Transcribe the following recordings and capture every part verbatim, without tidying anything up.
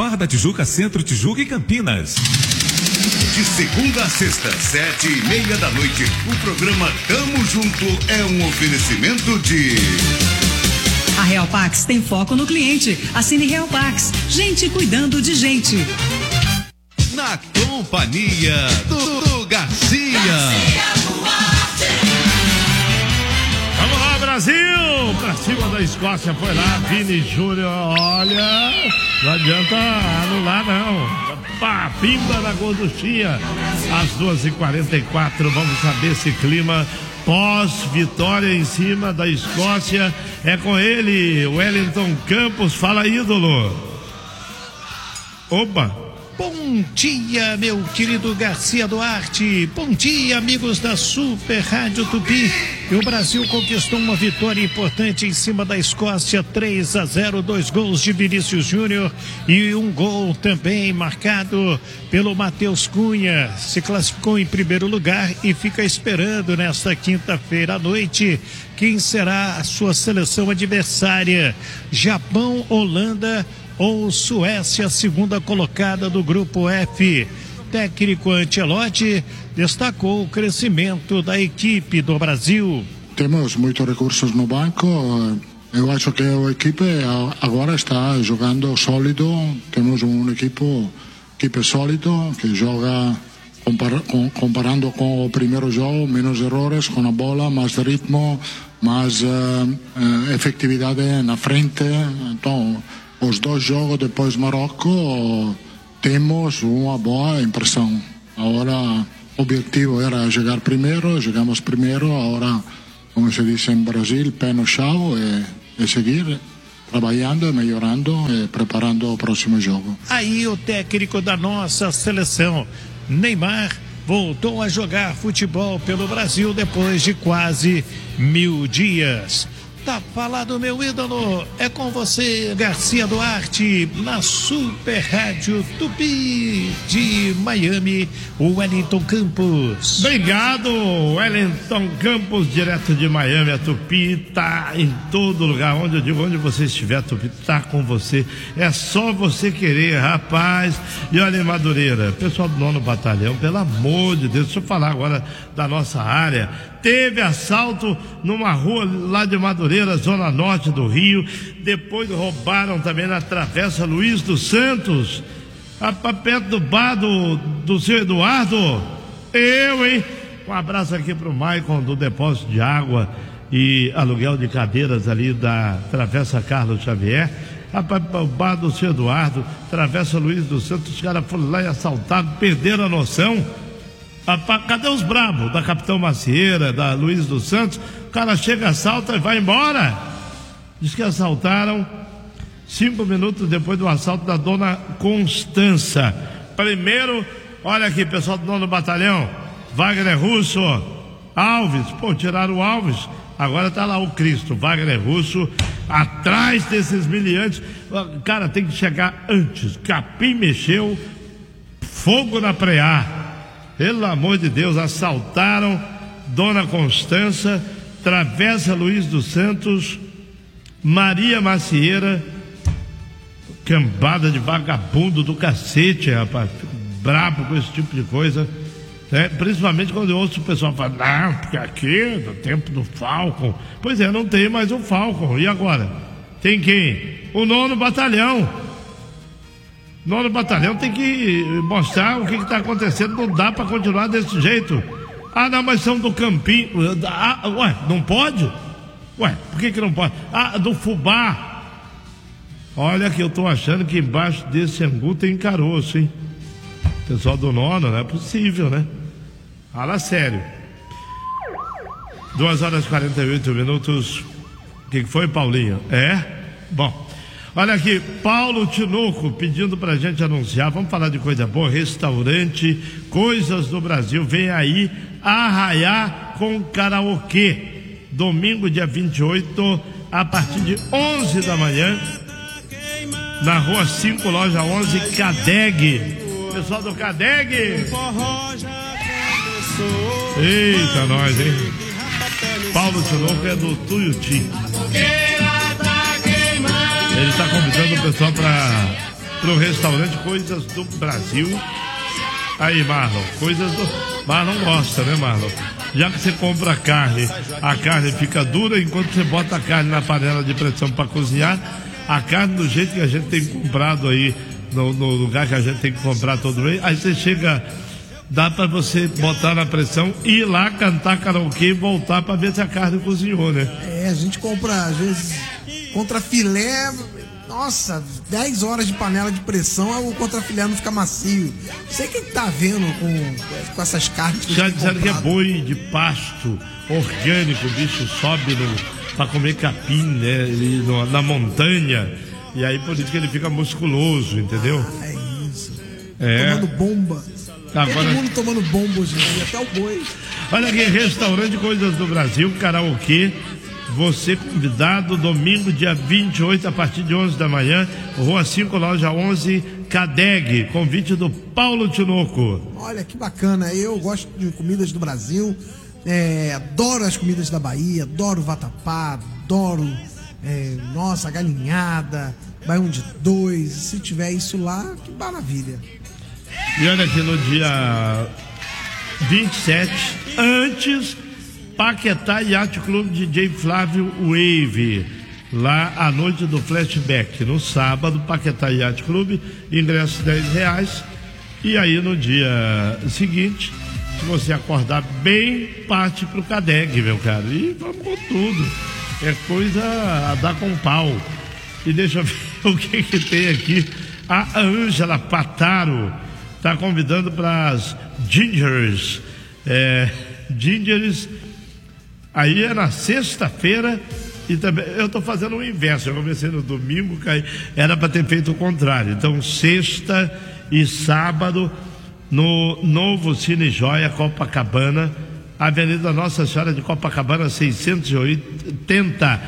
Barra da Tijuca, Centro, Tijuca e Campinas. De segunda a sexta, sete e meia da noite, o programa Tamo Junto é um oferecimento de... A Real Pax tem foco no cliente. Assine Real Pax. Gente cuidando de gente. Na companhia do, do Garcia. Vamos lá, Brasil! Pra cima da Escócia, foi lá, Vini Júnior, olha, não adianta anular não. Pá, pimba na gorduchinha. Às duas e quarenta e quatro, vamos saber esse clima pós-vitória em cima da Escócia. É com ele, Wellington Campos. Fala, ídolo. Opa! Bom dia, meu querido Garcia Duarte. Bom dia, amigos da Super Rádio Tupi. E o Brasil conquistou uma vitória importante em cima da Escócia, três a zero, dois gols de Vinícius Júnior e um gol também marcado pelo Matheus Cunha. Se classificou em primeiro lugar e fica esperando nesta quinta-feira à noite quem será a sua seleção adversária. Japão, Holanda ou Suécia, segunda colocada do grupo F. Técnico Ancelotti destacou o crescimento da equipe do Brasil. Temos muitos recursos no banco. Eu acho que a equipe agora está jogando sólido. Temos um equipe, equipe sólido que joga compara, com, comparando com o primeiro jogo, menos erros com a bola, mais ritmo, mais uh, uh, efetividade na frente. Então, os dois jogos depois do Marrocos temos uma boa impressão. Agora o objetivo era chegar primeiro, chegamos primeiro, agora, como se diz em Brasil, pé no chão e, e seguir trabalhando, melhorando e preparando o próximo jogo. Aí o técnico da nossa seleção, Neymar, voltou a jogar futebol pelo Brasil depois de quase mil dias. Tá falado, meu ídolo, é com você, Garcia Duarte, na Super Rádio Tupi de Miami, o Wellington Campos. Obrigado, Wellington Campos, direto de Miami. A Tupi tá em todo lugar, onde eu digo, onde você estiver, a Tupi tá com você. É só você querer, rapaz. E olha, em Madureira, pessoal do nono Batalhão, pelo amor de Deus, deixa eu falar agora da nossa área. Teve assalto numa rua lá de Madureira, zona norte do Rio. Depois roubaram também na Travessa Luiz dos Santos, a, a perto do bar do, do seu Eduardo. Eu, hein? Um abraço aqui pro Maicon do depósito de água e aluguel de cadeiras ali da Travessa Carlos Xavier. Rapaz, o bar do seu Eduardo, Travessa Luiz dos Santos, os caras foram lá e assaltaram, perderam a noção. Cadê os bravos da Capitão Macieira, da Luiz dos Santos? O cara chega, assalta e vai embora. Diz que assaltaram cinco minutos depois do assalto da dona Constança. Primeiro, olha aqui, pessoal do nono Batalhão, Wagner Russo, Alves, pô, tiraram o Alves, agora tá lá o Cristo, Wagner Russo, atrás desses miliantes. Cara, tem que chegar antes. Capim mexeu, fogo na Preá. Pelo amor de Deus, assaltaram Dona Constança, Travessa Luiz dos Santos, Maria Macieira. Cambada de vagabundo do cacete, rapaz. Fico brabo com esse tipo de coisa, né? Principalmente quando eu ouço o pessoal falar, não, porque aqui, no tempo do Falcon. Pois é, não tem mais o Falcon. E agora? Tem quem? O nono Batalhão. Nono Batalhão tem que mostrar o que está acontecendo. Não dá para continuar desse jeito. Ah, não, mas são do Campinho. Ah, ué, não pode? Ué, por que que não pode? Ah, do Fubá. Olha que eu tô achando que embaixo desse angu tem caroço, hein? Pessoal do nono, não é possível, né? Fala sério. duas horas e quarenta e oito minutos. O que que foi, Paulinho? É? Bom. Olha aqui, Paulo Tinoco pedindo pra gente anunciar, vamos falar de coisa boa, restaurante, Coisas do Brasil, vem aí, Arraiá com Karaokê, domingo dia vinte e oito, a partir de onze da manhã, na rua cinco, loja onze, Cadeg. Pessoal do Cadeg. Eita, nós, hein? Paulo Tinoco é do Tuiuti. Ele está convidando o pessoal para pro restaurante Coisas do Brasil. Aí, Marlon, coisas do... Marlon gosta, né, Marlon? Já que você compra a carne, a carne fica dura, enquanto você bota a carne na panela de pressão para cozinhar, a carne do jeito que a gente tem comprado aí, no, no lugar que a gente tem que comprar todo mês, aí você chega, dá para você botar na pressão, ir lá cantar karaokê e voltar para ver se a carne cozinhou, né? É, a gente compra, às vezes, contra filé, nossa, dez horas de panela de pressão, o contra filé não fica macio. Não sei quem tá vendo com, com essas carnes que já disseram que é boi de pasto orgânico, o bicho sobe no, pra comer capim, né? Ele, no, na montanha, e aí por isso que ele fica musculoso, entendeu? Ah, é isso. É. Tomando bomba. Agora... Todo mundo tomando bomba hoje em dia, até o boi. Olha aqui, restaurante Coisas do Brasil, karaokê. Você convidado, domingo, dia vinte e oito, a partir de onze da manhã, Rua cinco, loja onze, Cadeg, convite do Paulo Tinoco. Olha que bacana, eu gosto de comidas do Brasil, é, adoro as comidas da Bahia, adoro vatapá, adoro, é, nossa, galinhada, baião de dois, se tiver isso lá, que maravilha. E olha aqui, no dia vinte e sete, antes... Paquetá Yacht Club D J Flávio Wave, lá à noite do flashback. No sábado, Paquetá Yacht Club, ingresso dez reais. E aí no dia seguinte, se você acordar bem, parte pro Cadeg, meu cara. E vamos com tudo. É coisa a dar com pau. E deixa eu ver o que que tem aqui. A Ângela Pataro tá convidando para as Gingers. É, Gingers. Aí é na sexta-feira e também eu estou fazendo o inverso. Eu comecei no domingo, era para ter feito o contrário. Então, sexta e sábado no novo Cine Joia Copacabana, Avenida Nossa Senhora de Copacabana seiscentos e oitenta.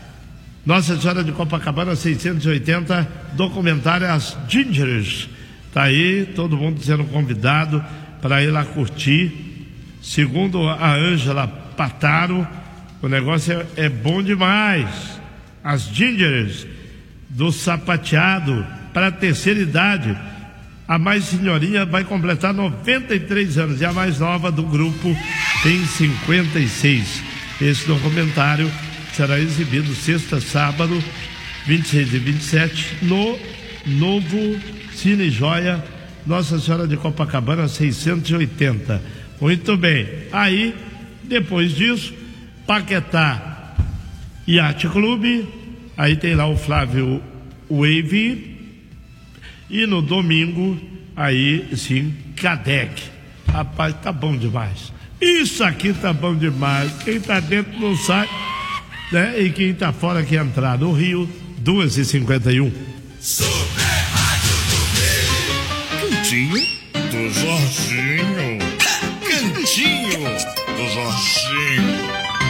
Nossa Senhora de Copacabana seiscentos e oitenta, documentário As Gingers. Tá aí, todo mundo sendo convidado para ir lá curtir. Segundo a Ângela Pataro, o negócio é, é bom demais. As Gingers do sapateado para a terceira idade. A mais senhorinha vai completar noventa e três anos e a mais nova do grupo tem cinquenta e seis. Esse documentário será exibido sexta, sábado, vinte e seis e vinte e sete no novo Cine Joia Nossa Senhora de Copacabana seiscentos e oitenta. Muito bem. Aí depois disso, Paquetá Yacht Club, aí tem lá o Flávio Wave, e no domingo, aí sim, Cadeg. Rapaz, tá bom demais. Isso aqui tá bom demais. Quem tá dentro não sai, né? E quem tá fora quer entrar. No Rio, duas e cinquenta e um. Super Rádio Cantinho do Jorginho. Cantinho do Jorginho.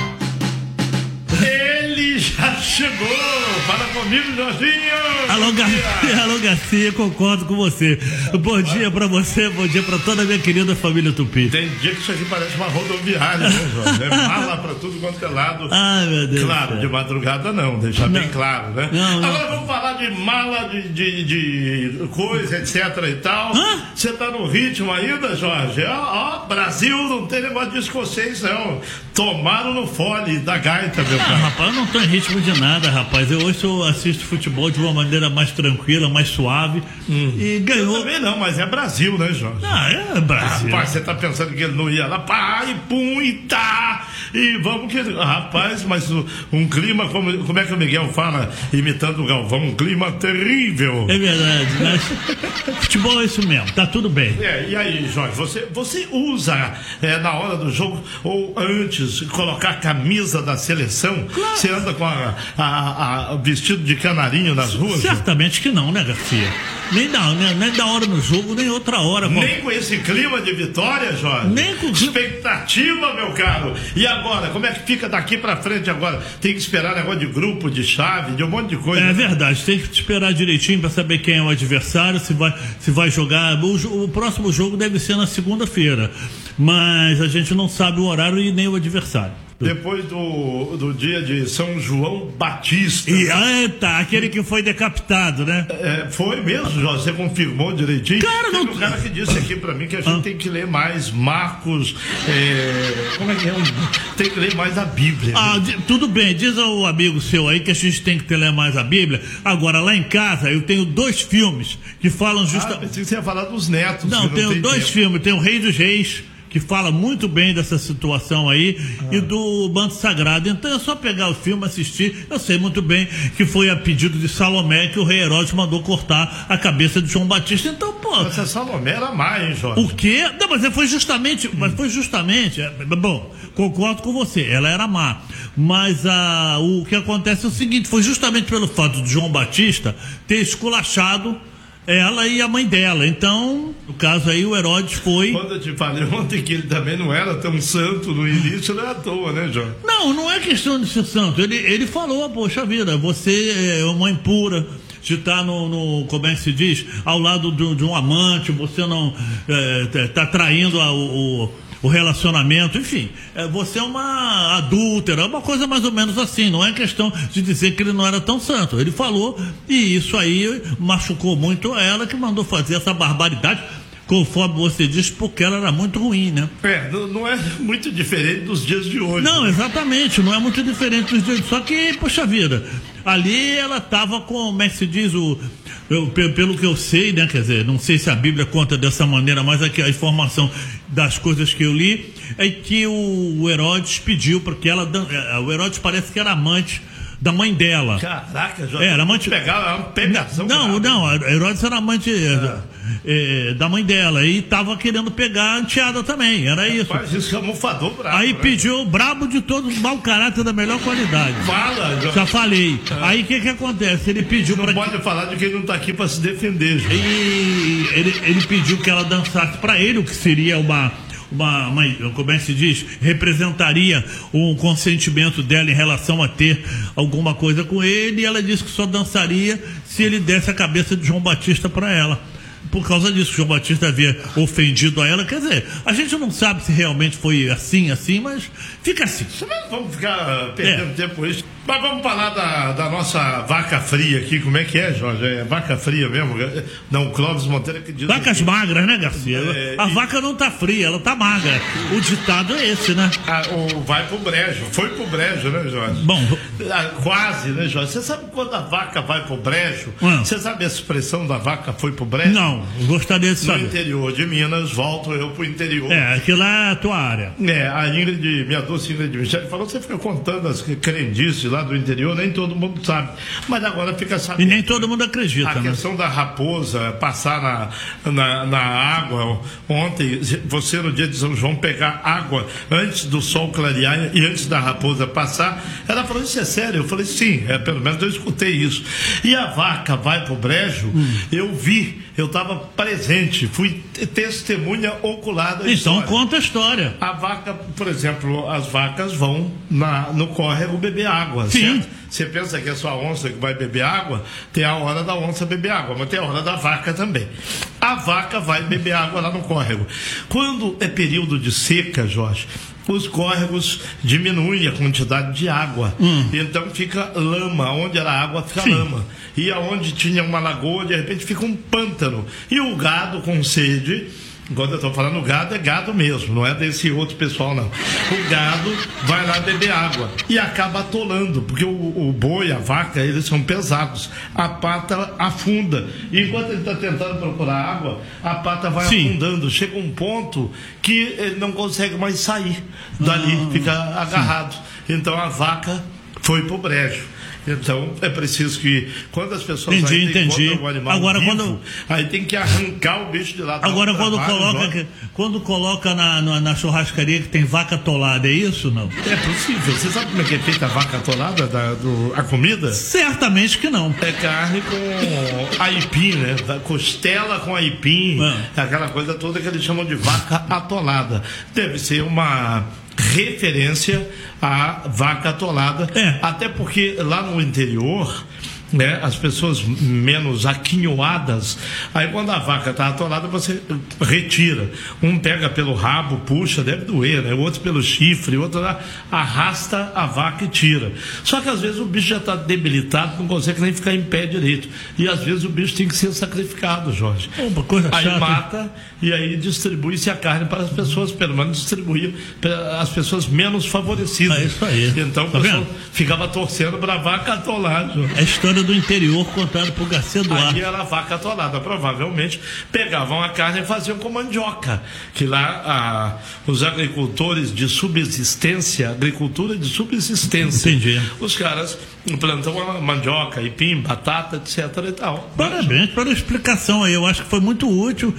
Ele já chegou! Fala comigo, Jorginho! Alô, Garcia, alô, Garcia, concordo com você. Bom dia pra você, bom dia pra toda a minha querida família Tupi. Tem dia que isso aqui parece uma rodoviária, né, Jorge? É mala pra tudo quanto é lado. Ai, meu Deus. Claro, de madrugada não, deixar não. bem claro, né? Não, não. Agora vamos falar de mala, de, de, de coisa, etc e tal. Você tá no ritmo ainda, Jorge? Ó, ó, Brasil não tem negócio de escocês, não. Tomaram no fole da gaita, meu ah, cara. Rapaz, eu não tô em ritmo de nada, rapaz. Eu hoje eu assisto futebol de uma maneira mais tranquila, mais suave. Hum. E ganhou. Eu também não, mas é Brasil, né, Jorge? Ah, é Brasil. Rapaz, você tá pensando que ele não ia lá, pá, e pum, e tá. E vamos que. Rapaz, mas um clima, como, como é que o Miguel fala, imitando o Galvão? Um clima terrível. É verdade, mas futebol é isso mesmo, tá tudo bem. É, e aí, Jorge, você, você usa é, na hora do jogo ou antes colocar a camisa da seleção? Claro. Você anda com a, a, a vestido de canarinho nas ruas? Certamente que não, né, Garcia? Nem da, nem, nem da hora no jogo, nem outra hora. Nem com esse clima de vitória, Jorge? Nem com expectativa, meu caro. E agora, como é que fica daqui pra frente agora? Tem que esperar negócio de grupo, de chave, de um monte de coisa. É verdade, tem que esperar direitinho pra saber quem é o adversário, se vai, se vai jogar. O, o próximo jogo deve ser na segunda-feira, mas a gente não sabe o horário e nem o adversário. depois do, do dia de São João Batista. E, eita, aquele que foi decapitado, né? É, foi mesmo, Jorge, você confirmou direitinho. Cara, Teve não... um cara que disse aqui pra mim que a gente ah. tem que ler mais Marcos, é, como é que é? Tem que ler mais a Bíblia. Ah, né? Tudo bem, diz ao amigo seu aí que a gente tem que ler mais a Bíblia. Agora, lá em casa, eu tenho dois filmes que falam justamente... Ah, pensei que você ia falar dos netos. Não, tenho não tem dois tempo. filmes, tem o Rei dos Reis, que fala muito bem dessa situação aí, ah. e do Manto Sagrado. Então é só pegar o filme, assistir. Eu sei muito bem que foi a pedido de Salomé que o rei Herodes mandou cortar a cabeça de João Batista. Então, pô... Mas a Salomé era má, hein, Jorge? O quê? Não, mas foi justamente... Hum. Mas foi justamente... Bom, concordo com você, ela era má. Mas a, o que acontece é o seguinte, foi justamente pelo fato de João Batista ter esculachado ela e a mãe dela. Então, no caso aí, o Herodes foi... Quando eu te falei ontem que ele também não era tão santo no início, não é à toa, né, Jorge? Não, não é questão de ser santo. Ele, ele falou, poxa vida, você é uma impura, de estar no, no, como é que se diz, ao lado de, de um amante, você não está é, traindo a, o... o relacionamento, enfim, é, você é uma adúltera, uma coisa mais ou menos assim, não é questão de dizer que ele não era tão santo, ele falou, e isso aí machucou muito ela, que mandou fazer essa barbaridade, conforme você disse, porque ela era muito ruim, né? É, não, não é muito diferente dos dias de hoje. Não, né? Exatamente, não é muito diferente dos dias de hoje, só que, poxa vida, ali ela estava com, como é que se diz, o... Eu, pelo que eu sei, né, quer dizer, não sei se a Bíblia conta dessa maneira, mas aqui a informação das coisas que eu li é que o, o Herodes pediu para que ela, o Herodes parece que era amante da mãe dela. Caraca, já é, era amante... pegava, era uma pegação. Não, não, a Herodes era amante ah. é, da mãe dela e tava querendo pegar a enteada também, era isso. Mas isso é um almofador brabo. Aí né? pediu, brabo de todos, mau caráter da melhor qualidade. Fala, já, já falei. Ah. Aí o que que acontece? Ele pediu não pra pode que... falar de quem não tá aqui para se defender. Já. E ele, ele pediu que ela dançasse para ele, o que seria uma Uma, uma, como é que se diz, representaria um consentimento dela em relação a ter alguma coisa com ele, e ela disse que só dançaria se ele desse a cabeça de João Batista para ela. Por causa disso, João Batista havia ofendido a ela. Quer dizer, a gente não sabe se realmente foi assim, assim, mas fica assim. Vamos ficar perdendo é. tempo com isso. Mas vamos falar da, da nossa vaca fria aqui. Como é que é, Jorge? É vaca fria mesmo? Não, o Clóvis Monteiro que diz... Vacas que... magras, né, Garcia? É, a e... vaca não tá fria, ela tá magra. O ditado é esse, né? Ah, o vai pro brejo. Foi pro brejo, né, Jorge? Bom... Ah, quase, né, Jorge? Você sabe quando a vaca vai pro brejo? Hum. Você sabe a expressão da vaca foi pro brejo? Não. Gostaria de saber. No interior de Minas, volto eu pro interior. É, aquilo lá é a tua área. É, a Ingrid, minha doce Ingrid Michele falou, você fica contando as crendices lá do interior, nem todo mundo sabe. Mas agora fica sabendo. E nem todo mundo acredita, a né? A questão da raposa passar na, na, na água. Ontem, você no dia de São João pegar água antes do sol clarear e antes da raposa passar, ela falou, isso é sério? Eu falei, sim, é, pelo menos eu escutei isso. E a vaca vai pro brejo, hum. eu vi, eu estava presente, fui testemunha ocular da então história. Conta a história. A vaca, por exemplo, as vacas vão na, no córrego beber água. Sim. Certo? Você pensa que é só a onça que vai beber água, tem a hora da onça beber água, mas tem a hora da vaca também. A vaca vai beber água lá no córrego. Quando é período de seca, Jorge, os córregos diminuem a quantidade de água. Hum. Então fica lama, onde era água fica Sim. lama. E aonde tinha uma lagoa, de repente fica um pântano. E o gado com sede, quando eu estou falando gado, é gado mesmo, não é desse outro pessoal não. O gado vai lá beber água e acaba atolando, porque o, o boi, a vaca, eles são pesados. A pata afunda. E enquanto ele está tentando procurar água, a pata vai Sim. afundando. Chega um ponto que ele não consegue mais sair dali, ah, fica agarrado. Sim. Então a vaca foi pro brejo. Então é preciso que quando as pessoas entendi, entendi. encontram o animal agora vivo, quando aí tem que arrancar o bicho de lá. Agora quando trabalho, coloca que, quando coloca na, na, na churrascaria que tem vaca atolada, é isso não? É possível. Você sabe como é que é feita a vaca atolada, da, do, a comida? Certamente que não. É carne com aipim, né? Costela com aipim, ah. aquela coisa toda que eles chamam de vaca atolada. Deve ser uma referência à vaca atolada, é. Até porque lá no interior né, as pessoas menos aquinhoadas, aí quando a vaca está atolada, você retira. Um pega pelo rabo, puxa, deve doer, né? O outro pelo chifre, o outro lá, arrasta a vaca e tira. Só que às vezes o bicho já está debilitado, não consegue nem ficar em pé direito. E às vezes o bicho tem que ser sacrificado, Jorge. Uma coisa aí chata. mata e aí distribui-se a carne para as pessoas, pelo menos distribuir para as pessoas menos favorecidas. É isso aí. Então tá o pessoal vendo? ficava torcendo para a vaca atolar, Jorge. É a história do interior contada por Garcia Duarte. Aí era a vaca atolada, provavelmente pegavam a carne e faziam com mandioca, que lá a, os agricultores de subsistência, agricultura de subsistência, Entendi. os caras plantam a mandioca, aipim, batata, etc e tal. Parabéns pela explicação aí, eu acho que foi muito útil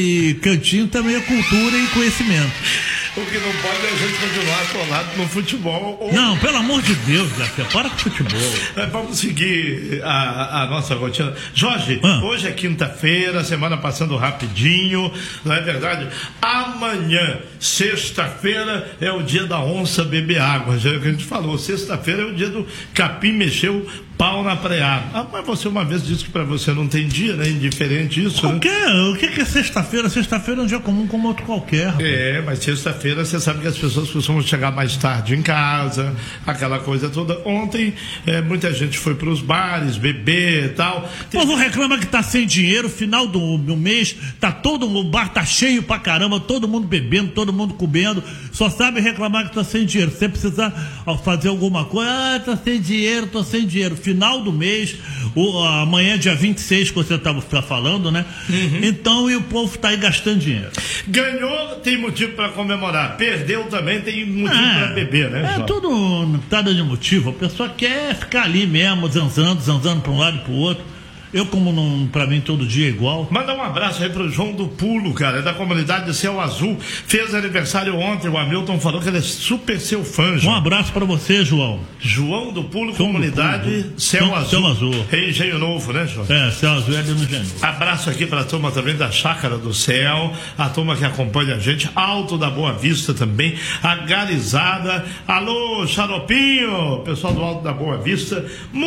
e Cantinho também é cultura e conhecimento. O que não pode é a gente continuar atolado no futebol. Ou... Não, pelo amor de Deus, Garcia, para com o futebol. Vamos seguir a, a nossa rotina. Jorge, ah. hoje é quinta-feira, semana passando rapidinho, não é verdade? Amanhã, sexta-feira, é o dia da onça beber água, já é o que a gente falou. Sexta-feira é o dia do capim mexer o pau na preada. Ah, mas você uma vez disse que pra você não tem dia, né? Indiferente isso, Qualquer, né? O que é sexta-feira? Sexta-feira é um dia comum como outro qualquer. Rapaz. É, mas sexta-feira você sabe que as pessoas costumam chegar mais tarde em casa, aquela coisa toda. Ontem, é, muita gente foi pros bares, beber e tal. O povo reclama que tá sem dinheiro, final do, do mês, tá todo o bar tá cheio pra caramba, todo mundo bebendo, todo mundo comendo, só sabe reclamar que tá sem dinheiro. Se você precisar ó, fazer alguma coisa, ah, tá sem dinheiro, tô sem dinheiro. Final do mês, o, amanhã é dia vinte e seis, que você estava tá falando, né? Uhum. Então, e o povo está aí gastando dinheiro. Ganhou, tem motivo para comemorar. Perdeu também, tem motivo é, para beber, né, É Jorge? tudo nada de motivo. A pessoa quer ficar ali mesmo, zanzando, zanzando para um lado e para o outro. Eu, como não, pra mim todo dia é igual. Manda um abraço aí pro João do Pulo, cara, é da comunidade de Céu Azul. Fez aniversário ontem, o Hamilton falou que ele é super seu fã, João. Um abraço pra você, João. João do Pulo, João comunidade do Pulo. Céu, Céu Azul. Céu Azul. É Engenho Novo, né, João? É, Céu Azul é ali no Engenho. Abraço aqui pra turma também da Chácara do Céu, a turma que acompanha a gente, Alto da Boa Vista também, a Garizada. Alô, Xaropinho, pessoal do Alto da Boa Vista.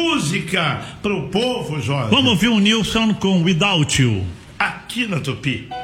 Música pro povo, Jorge. Vamos ouvir o Nilson com Without You. Aqui na Tupi.